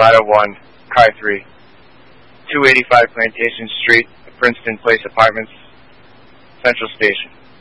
Ladder 1, Car 3, 285 Plantation Street, Princeton Place Apartments, Central Station.